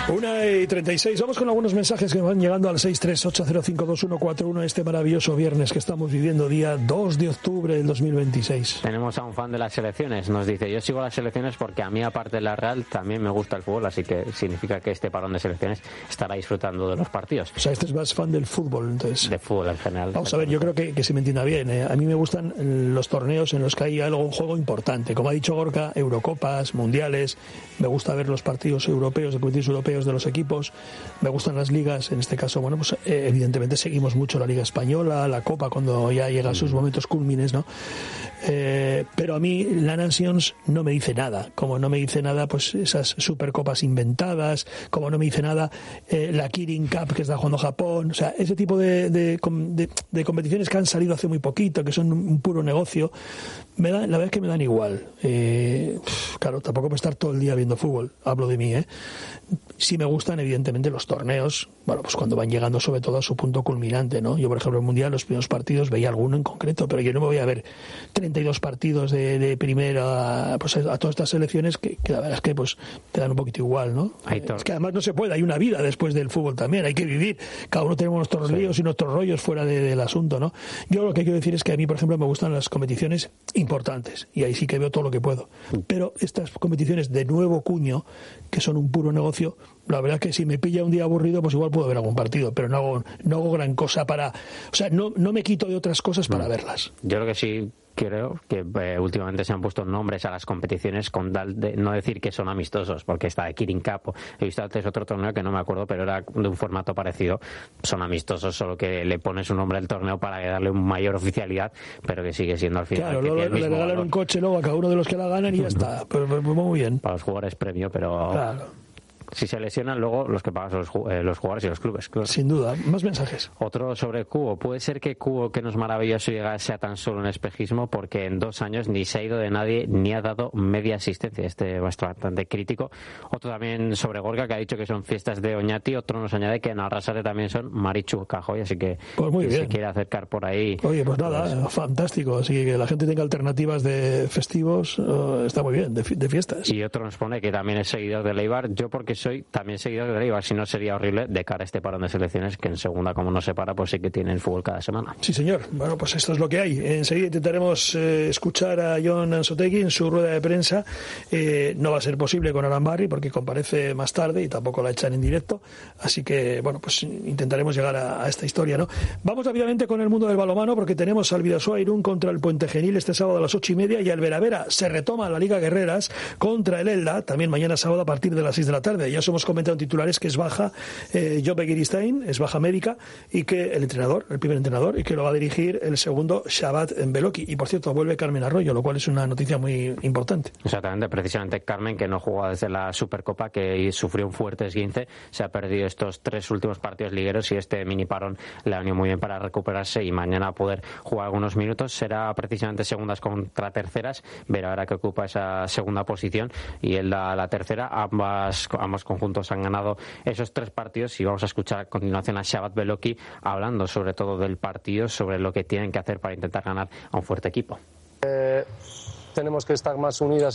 1:36. Vamos con algunos mensajes que van llegando al 638052141 este maravilloso viernes que estamos viviendo, día 2 de octubre del 2026. Tenemos a un fan de las selecciones. Nos dice: yo sigo las selecciones porque a mí, aparte de la Real, también me gusta el fútbol, así que significa que este parón de selecciones estará disfrutando de los partidos. O sea, este es más fan del fútbol, entonces. De fútbol en general. Vamos a ver, yo creo que se me entienda bien. A mí me gustan los torneos en los que hay algo, un juego importante. Como ha dicho Gorka, Eurocopas, Mundiales. Me gusta ver los partidos europeos, de competiciones europeos de los equipos. Me gustan las ligas. En este caso, bueno, pues evidentemente seguimos mucho la Liga Española, la Copa, cuando ya llega a sus momentos cúlmines, ¿no? Pero a mí la Nations no me dice nada. Como no me dice nada, pues esas supercopas inventadas. Como no me dice nada la Kirin Cup que está jugando Japón. O sea, ese tipo de competiciones que han salido hace muy poquito, que son un puro negocio, la verdad es que me dan igual. Claro, tampoco puedo estar todo el día viendo fútbol. Hablo de mí, Sí me gustan, evidentemente, los torneos. Bueno, pues cuando van llegando sobre todo a su punto culminante, ¿no? Yo, por ejemplo, en el Mundial, los primeros partidos veía alguno en concreto, pero yo no me voy a ver 32 partidos de primera, pues a todas estas selecciones que la verdad es que pues te dan un poquito igual, ¿no? Es que además no se puede, hay una vida después del fútbol también, hay que vivir. Cada uno tenemos nuestros líos y nuestros rollos fuera del asunto, ¿no? Yo lo que quiero decir es que a mí, por ejemplo, me gustan las competiciones importantes y ahí sí que veo todo lo que puedo. Pero estas competiciones de nuevo cuño, que son un puro negocio, la verdad es que si me pilla un día aburrido, pues igual puedo ver algún partido, pero no hago gran cosa para... O sea, no me quito de otras cosas para verlas. Yo creo que sí. Creo que últimamente se han puesto nombres a las competiciones con tal de no decir que son amistosos, porque está de Kirin Cup. He visto antes otro torneo que no me acuerdo, pero era de un formato parecido. Son amistosos, solo que le pones un nombre al torneo para darle una mayor oficialidad, pero que sigue siendo al final. Claro, luego le regalan un coche luego a cada uno de los que la ganan y ya está. Pues muy bien. Para los jugadores premio, pero... Claro. Si se lesionan, luego los que pagan son los jugadores y los clubes. Claro. Sin duda. Más mensajes. Otro sobre Cubo. ¿Puede ser que Cubo, que no es maravilloso, sea tan solo un espejismo? Porque en 2 años ni se ha ido de nadie ni ha dado media asistencia. Este va a estar bastante crítico. Otro también sobre Gorka, que ha dicho que son fiestas de Oñati. Otro nos añade que en Arrasate también son Marichu Cajoy. Así que pues muy bien. Se quiere acercar por ahí. Oye, pues nada, fantástico. Así que la gente tenga alternativas de festivos, está muy bien, de fiestas. Y otro nos pone que también es seguidor de Leibar. Yo porque soy también seguidor de Leibar, si no sería horrible de cara a este parón de selecciones, que en segunda, como no se para, pues sí que tiene el fútbol cada semana. Sí, señor. Bueno, pues esto es lo que hay. Enseguida intentaremos escuchar a Jon Anzotegui en su rueda de prensa. No va a ser posible con Arambarri porque comparece más tarde y tampoco la echan en directo. Así que, bueno, pues intentaremos llegar a esta historia, ¿no? Vamos rápidamente con el mundo del balonmano porque tenemos al Bidasoa Irún contra el Puente Genil este sábado a las 8:30 y al Veravera se retoma la Liga Guerreras contra el Elda, también mañana sábado a partir de las 6 de la tarde. Ya somos comentado en titulares que es baja Jope Giristain, es baja médica, y que el primer entrenador, y que lo va a dirigir el segundo Shabbat en Beloki. Y por cierto, vuelve Carmen Arroyo, lo cual es una noticia muy importante. Exactamente, precisamente Carmen, que no jugó desde la Supercopa, que sufrió un fuerte esguince, se ha perdido estos 3 últimos partidos ligueros y este mini parón le ha venido muy bien para recuperarse y mañana poder jugar algunos minutos. Será precisamente segundas contra terceras, verá ahora que ocupa esa segunda posición y él la tercera. Ambos conjuntos han ganado esos 3 partidos y vamos a escuchar a continuación a Shabbat Beloki hablando sobre todo del partido, sobre lo que tienen que hacer para intentar ganar a un fuerte equipo. Tenemos que estar más unidas